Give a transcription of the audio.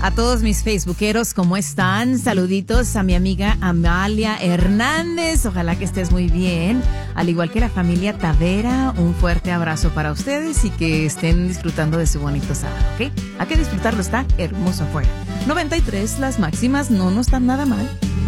A todos mis facebookeros, ¿cómo están? Saluditos a mi amiga Amalia Hernández. Ojalá que estés muy bien. Al igual que la familia Tavera, un fuerte abrazo para ustedes y que estén disfrutando de su bonito sábado, ¿ok? Hay que disfrutarlo, está hermoso afuera. 93, las máximas no están nada mal.